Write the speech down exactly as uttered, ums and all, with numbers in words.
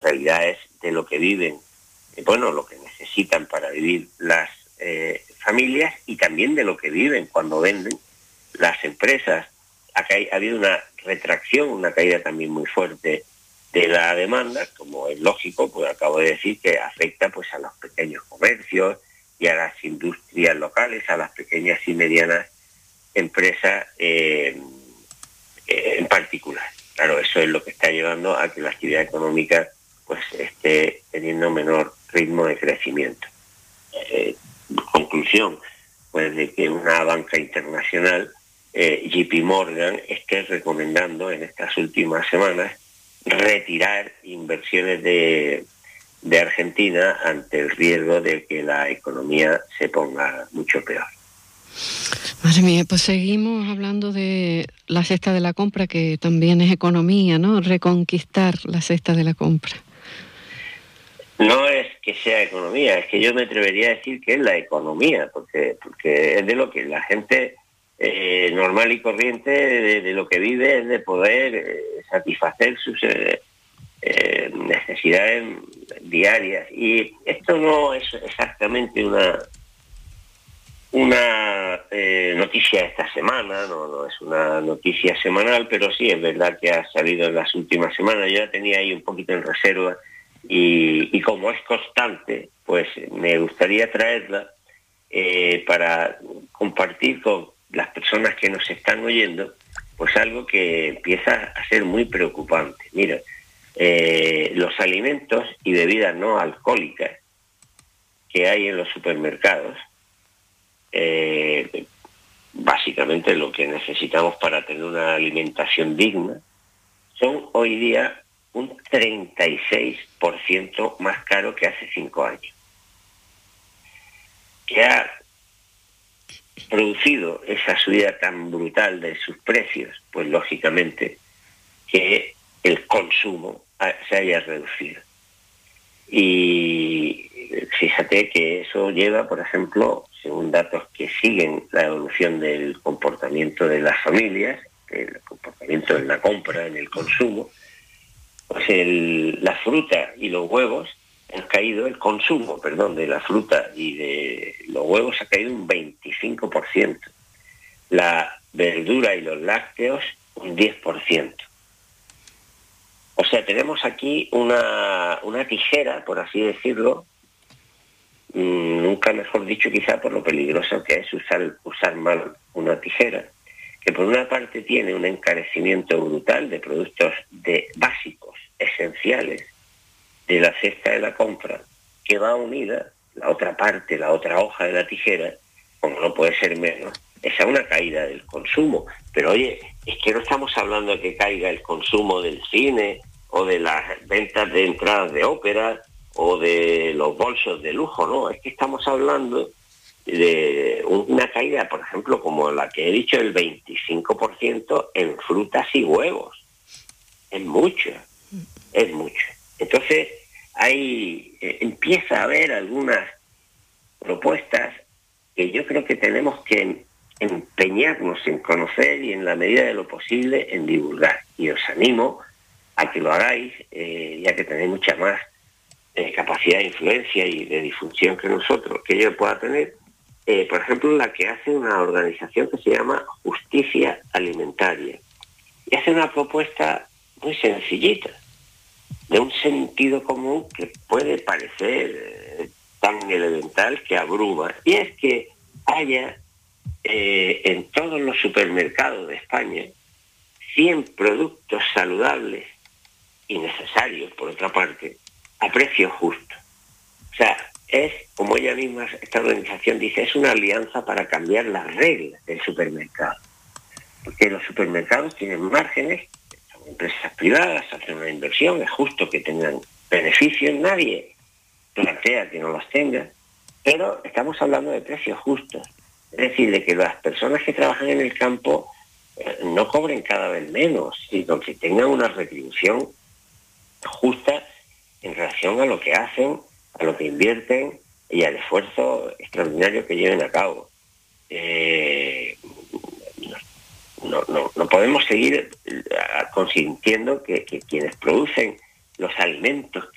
realidad es de lo que viven, eh, bueno, lo que necesitan para vivir las eh, familias, y también de lo que viven cuando venden las empresas. Ha, ha habido una retracción, una caída también muy fuerte de la demanda, como es lógico, pues acabo de decir que afecta pues a los pequeños comercios y a las industrias locales, a las pequeñas y medianas empresas eh, eh, en particular. Claro, eso es lo que está llevando a que la actividad económica pues esté teniendo menor ritmo de crecimiento. Eh, conclusión, pues de que una banca internacional, eh, J P Morgan, esté recomendando en estas últimas semanas retirar inversiones de, de Argentina ante el riesgo de que la economía se ponga mucho peor. Madre mía, pues seguimos hablando de la cesta de la compra, que también es economía, ¿no? Reconquistar la cesta de la compra. No es que sea economía, es que yo me atrevería a decir que es la economía, porque, porque es de lo que la gente eh, normal y corriente, de, de lo que vive, es de poder eh, satisfacer sus eh, eh, necesidades diarias. Y esto no es exactamente una una eh, noticia esta semana, no, no es una noticia semanal, pero sí es verdad que ha salido en las últimas semanas. Yo ya tenía ahí un poquito en reserva, y, y como es constante, pues me gustaría traerla eh, para compartir con las personas que nos están oyendo, pues algo que empieza a ser muy preocupante. Mira, eh, los alimentos y bebidas no alcohólicas que hay en los supermercados, Eh, básicamente lo que necesitamos para tener una alimentación digna, son hoy día un treinta y seis por ciento más caro que hace cinco años. ¿Qué ha producido esa subida tan brutal de sus precios? Pues lógicamente que el consumo se haya reducido. Y fíjate que eso lleva, por ejemplo, según datos que siguen la evolución del comportamiento de las familias, el comportamiento en la compra, en el consumo, pues el, la fruta y los huevos han caído, el consumo, perdón, de la fruta y de los huevos ha caído un veinticinco por ciento. La verdura y los lácteos un diez por ciento. O sea, tenemos aquí una, una tijera, por así decirlo, mmm, nunca mejor dicho quizá por lo peligroso que es usar, usar mal una tijera, que por una parte tiene un encarecimiento brutal de productos de básicos, esenciales, de la cesta de la compra, que va unida, la otra parte, la otra hoja de la tijera, como no puede ser menos, es a una caída del consumo. Pero oye, es que no estamos hablando de que caiga el consumo del cine, o de las ventas de entradas de ópera, o de los bolsos de lujo, no, es que estamos hablando de una caída, por ejemplo, como la que he dicho, el veinticinco por ciento en frutas y huevos. Es mucho, es mucho. Entonces, ahí eh, empieza a haber algunas propuestas que yo creo que tenemos que empeñarnos en conocer y en la medida de lo posible en divulgar. Y os animo a que lo hagáis, eh, ya que tenéis mucha más eh, capacidad de influencia y de difusión que nosotros, que yo pueda tener. Eh, por ejemplo, la que hace una organización que se llama Justicia Alimentaria. Y hace una propuesta muy sencillita, de un sentido común que puede parecer eh, tan elemental que abruma. Y es que haya eh, en todos los supermercados de España cien productos saludables y necesarios, por otra parte, a precio justo. O sea, es, como ella misma, esta organización dice, es una alianza para cambiar las reglas del supermercado. Porque los supermercados tienen márgenes, son empresas privadas, hacen una inversión, es justo que tengan beneficios, nadie plantea que no las tengan, pero estamos hablando de precios justos. Es decir, de que las personas que trabajan en el campo eh, no cobren cada vez menos, sino que tengan una retribución justa en relación a lo que hacen, a lo que invierten y al esfuerzo extraordinario que lleven a cabo. Eh, no, no, no podemos seguir consintiendo que, que quienes producen los alimentos